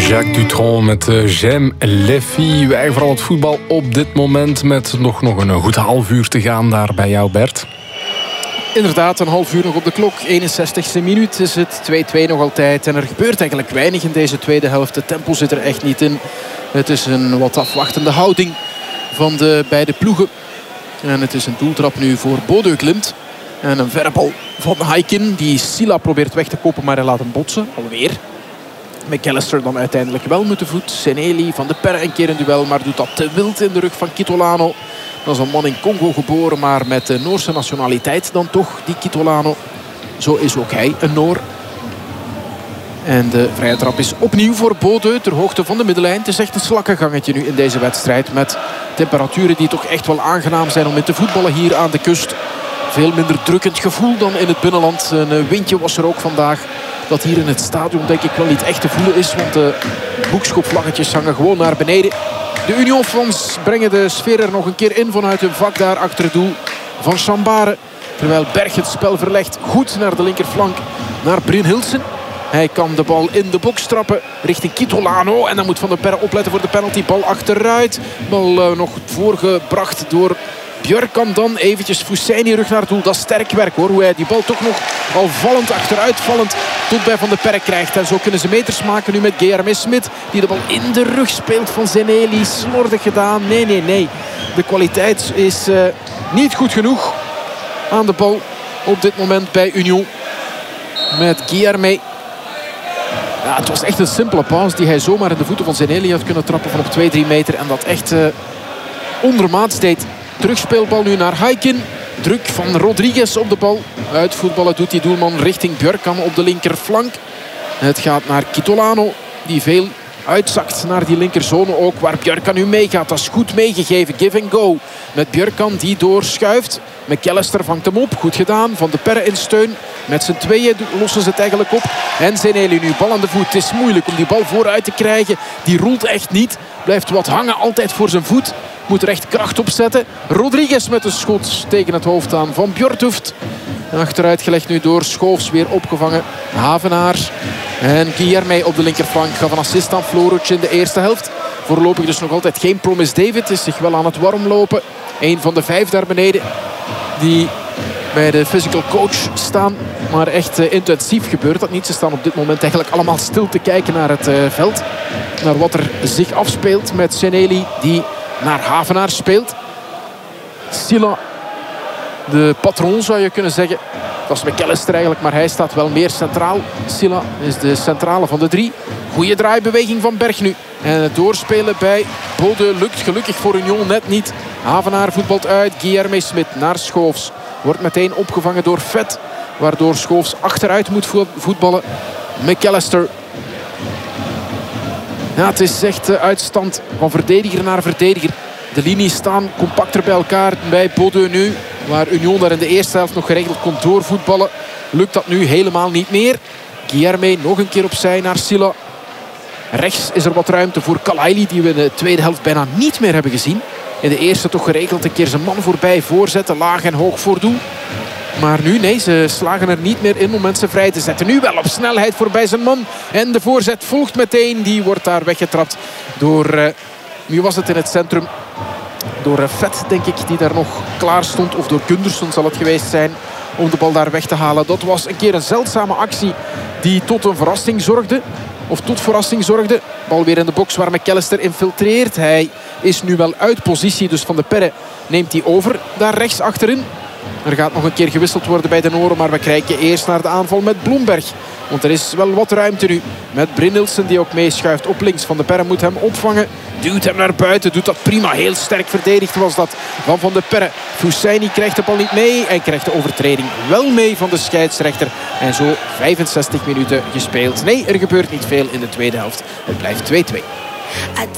Jacques Dutronc met J'aime les filles. Wij vooral het voetbal op dit moment met nog een goed half uur te gaan daar bij jou, Bert. Inderdaad, een half uur nog op de klok. 61ste minuut is het. 2-2 nog altijd. En er gebeurt eigenlijk weinig in deze tweede helft. Het tempo zit er echt niet in. Het is een wat afwachtende houding van de beide ploegen. En het is een doeltrap nu voor Bodø Glimt. En een verre bal van Haikin. Die Silla probeert weg te kopen, maar hij laat hem botsen. Alweer. McAllister dan uiteindelijk wel met de voet. Seneli, Van de Perre een keer een duel, maar doet dat te wild in de rug van Kitolano. Dat is een man in Congo geboren, maar met de Noorse nationaliteit dan toch, die Kitolano. Zo is ook hij een Noor. En de vrije trap is opnieuw voor Bodø ter hoogte van de middenlijn. Het is echt een slakkengangetje nu in deze wedstrijd. Met temperaturen die toch echt wel aangenaam zijn om in te voetballen hier aan de kust. Veel minder drukkend gevoel dan in het binnenland. Een windje was er ook vandaag. Dat hier in het stadion denk ik wel niet echt te voelen is. Want de boekschopvlaggetjes hangen gewoon naar beneden. De Union-fans brengen de sfeer er nog een keer in vanuit hun vak daar achter het doel van Chambare. Terwijl Berg het spel verlegt goed naar de linkerflank. Naar Brynhildsen. Hij kan de bal in de box trappen richting Kitolano. En dan moet Van der Perre opletten voor de penalty. Bal achteruit. Bal nog voorgebracht door Björkan dan. Eventjes Fousseini rug naar het doel. Dat is sterk werk hoor. Hoe hij die bal toch nog al vallend, achteruitvallend tot bij Van der Perre krijgt. En zo kunnen ze meters maken nu met Guilherme Smit. Die de bal in de rug speelt van Seneli. Slordig gedaan. Nee. De kwaliteit is niet goed genoeg aan de bal op dit moment bij Union. Met Guilherme. Ja, het was echt een simpele paas die hij zomaar in de voeten van Seneli had kunnen trappen van op 2-3 meter. En dat echt ondermaats deed. Terugspeelbal nu naar Haikin. Druk van Rodriguez op de bal. Uitvoetballen doet die doelman richting Björkan op de linkerflank. Het gaat naar Kitolano. Die veel uitzakt naar die linkerzone ook. Waar Björkan nu meegaat. Dat is goed meegegeven. Give and go. Met Björkan die doorschuift. McAllister vangt hem op. Goed gedaan. Van de Perre in steun. Met z'n tweeën lossen ze het eigenlijk op. En Seneli nu bal aan de voet. Het is moeilijk om die bal vooruit te krijgen. Die roelt echt niet. Blijft wat hangen. Altijd voor zijn voet. Moet er echt kracht op zetten. Rodriguez met een schot tegen het hoofd aan van Bjorthoeft. Achteruit gelegd nu door Schoofs. Weer opgevangen. Havenaar. En Guilherme op de linkerflank. Gaf een assist aan Floric in de eerste helft. Voorlopig dus nog altijd geen Promise David. Is zich wel aan het warm lopen. Een van de 5 daar beneden. Die bij de physical coach staan. Maar echt intensief gebeurt dat niet. Ze staan op dit moment eigenlijk allemaal stil te kijken naar het veld. Naar wat er zich afspeelt met Seneli. Die naar Havenaar speelt. Silla, de patroon zou je kunnen zeggen. Dat is McAllister eigenlijk, maar hij staat wel meer centraal. Silla is de centrale van de 3. Goeie draaibeweging van Berg nu. En het doorspelen bij Bodø lukt gelukkig voor Union net niet. Havenaar voetbalt uit. Guilherme Smit naar Schoofs. Wordt meteen opgevangen door Vet. Waardoor Schoofs achteruit moet voetballen. McAllister. Ja, het is echt uitstand van verdediger naar verdediger. De linies staan compacter bij elkaar bij Bodø nu. Waar Union daar in de eerste helft nog geregeld kon doorvoetballen. Lukt dat nu helemaal niet meer. Guilherme nog een keer opzij naar Silla. Rechts is er wat ruimte voor Kalaili. Die we in de tweede helft bijna niet meer hebben gezien. In de eerste toch geregeld een keer zijn man voorbij voorzetten. Laag en hoog voor doel. Maar nu, nee, ze slagen er niet meer in om mensen vrij te zetten. Nu wel op snelheid voorbij zijn man. En de voorzet volgt meteen. Die wordt daar weggetrapt door... wie was het in het centrum? Door Vet, denk ik, die daar nog klaar stond. Of door Gundersen zal het geweest zijn. Om de bal daar weg te halen. Dat was een keer een zeldzame actie die tot een verrassing zorgde. Of tot verrassing zorgde. Bal weer in de box waar McAllister infiltreert. Hij is nu wel uit positie. Dus Van de Perre neemt hij over. Daar rechts achterin. Er gaat nog een keer gewisseld worden bij de Noren. Maar we kijken eerst naar de aanval met Bloemberg. Want er is wel wat ruimte nu. Met Brynhildsen die ook meeschuift op links. Van de Perre moet hem opvangen. Duwt hem naar buiten. Doet dat prima. Heel sterk verdedigd was dat van de Perre. Fousseini krijgt de bal niet mee. En krijgt de overtreding wel mee van de scheidsrechter. En zo 65 minuten gespeeld. Nee, er gebeurt niet veel in de tweede helft. Het blijft 2-2.